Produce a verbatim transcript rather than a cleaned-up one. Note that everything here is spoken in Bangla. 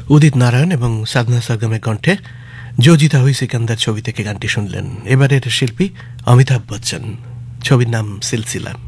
উদিত নারায়ণ এবং সাধনা সরগমের কণ্ঠে যোজিতা হুই সিকান্দার ছবি থেকে গানটি শুনলেন। এবারের শিল্পী অমিতাভ বচ্চন, ছবির নাম সিলসিলা।